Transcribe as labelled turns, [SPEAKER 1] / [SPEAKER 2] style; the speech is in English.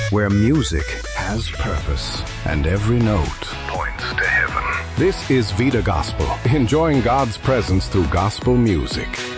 [SPEAKER 1] where music has purpose and every note points to heaven. This is Vida Gospel, enjoying God's presence through gospel music.